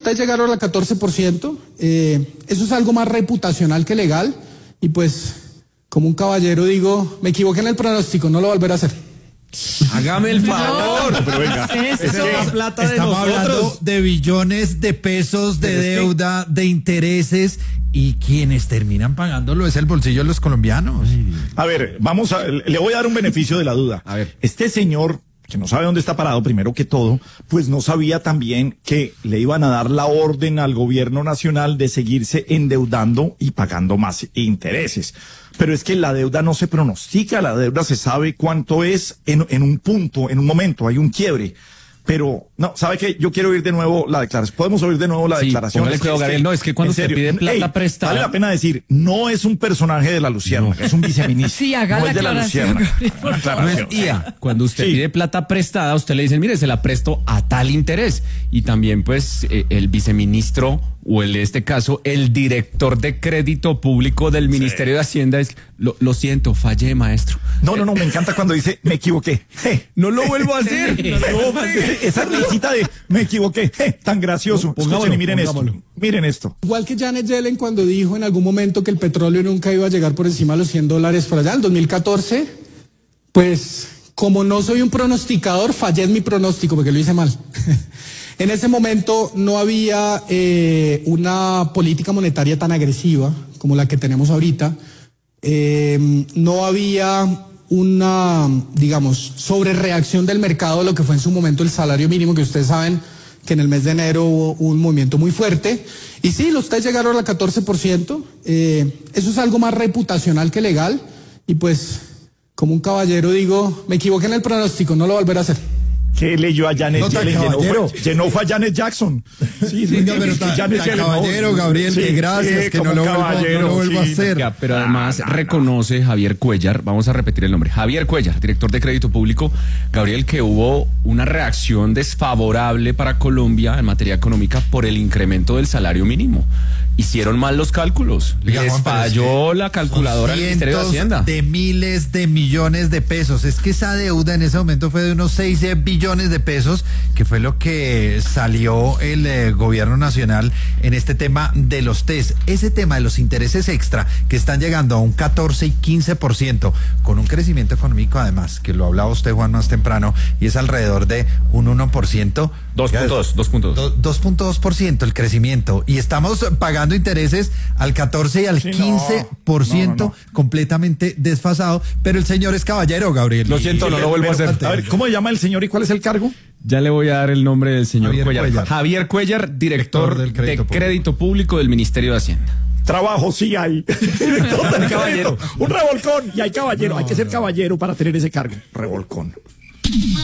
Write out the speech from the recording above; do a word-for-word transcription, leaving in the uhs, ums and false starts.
ustedes llegaron al catorce por ciento, eh, eso es algo más reputacional que legal, y pues, como un caballero digo, me equivoqué en el pronóstico, no lo volveré a hacer. Hágame el favor. No, pero venga, es es la que plata de estamos nosotros. hablando de billones de pesos de Pero es que- deuda, de intereses, y quienes terminan pagándolo es el bolsillo de los colombianos. A ver, vamos a, le voy a dar un beneficio de la duda. A ver. Este señor, que no sabe dónde está parado, primero que todo, pues no sabía también que le iban a dar la orden al gobierno nacional de seguirse endeudando y pagando más intereses. Pero es que la deuda no se pronostica, la deuda se sabe cuánto es en, en un punto, en un momento, hay un quiebre. Pero, no, ¿sabe qué? Yo quiero oír de nuevo la declaración. ¿Podemos oír de nuevo la Sí, declaración? póngale Es que- cuidado, es que- Gabriel. No, es que cuando en usted serio, pide plata ey, prestada- vale la pena decir, no es un personaje de la Luciérnaga, es un viceministro. Sí, haga no la es de la aclaración, Luciérnaga. Gabriel, por Una aclaración. No es I A. Cuando usted Sí. pide plata prestada, usted le dicen, mire, se la presto a tal interés. Y también, pues, eh, el viceministro, o en este caso, el director de crédito público del Ministerio de Hacienda, es, lo, lo siento, fallé, maestro. No, no, no, me encanta cuando dice, me equivoqué. Je. No lo vuelvo a hacer. No, ese- esa risita de, me equivoqué, je, tan gracioso. Pongámoslo, Escuchen y miren pongámoslo. esto. Miren esto. Igual que Janet Yellen cuando dijo en algún momento que el petróleo nunca iba a llegar por encima de los cien dólares por allá en el dos mil catorce, pues como no soy un pronosticador, fallé en mi pronóstico porque lo hice mal. En ese momento no había eh, una política monetaria tan agresiva como la que tenemos ahorita. Eh, no había una, digamos, sobrereacción del mercado de lo que fue en su momento el salario mínimo, que ustedes saben que en el mes de enero hubo un movimiento muy fuerte. Y sí, ustedes llegaron al catorce por ciento. Eh, eso es algo más reputacional que legal. Y pues, como un caballero digo, me equivoqué en el pronóstico, no lo volveré a hacer. ¿Qué leyó a Janet No tan Yellen? Llenó caballero. fue, llenó fue a Janet Jackson. Sí, sí, Venga, pero sí, tan- Janet tan Yellen, no. caballero, Gabriel, que gracias, que como no lo vuelvo- caballero, no lo vuelvo a sí. hacer. Ya, pero además No, no, no. reconoce Javier Cuellar, vamos a repetir el nombre, Javier Cuellar, director de crédito público, Gabriel, que hubo una reacción desfavorable para Colombia en materia económica por el incremento del salario mínimo. Hicieron mal los cálculos, Oiga, les Juan, pero es falló que la calculadora del Ministerio de cientos Hacienda. de miles de millones de pesos. Es que esa deuda en ese momento fue de unos seis billones de pesos, que fue lo que salió el eh, gobierno nacional en este tema de los test. Ese tema de los intereses extra, que están llegando a un catorce y quince por ciento, con un crecimiento económico además, que lo hablaba usted, Juan, más temprano, y es alrededor de un uno por ciento. dos punto dos, dos punto dos. Do- dos punto dos por ciento el crecimiento, y estamos pagando intereses al catorce y al Sí, no, quince por ciento, no, no, no. completamente desfasado, pero el señor es caballero, Gabriel. Lo siento, no lo vuelvo a hacer. A ver, ¿cómo se llama el señor y cuál es el cargo? Ya le voy a dar el nombre del señor Javier Cuellar. Cuellar. Javier Cuellar, director, Director del crédito de público. crédito público del Ministerio de Hacienda. Trabajo sí hay. Director del caballero. crédito. Un revolcón. Y hay caballero. Hay que ser caballero para tener ese cargo. Revolcón.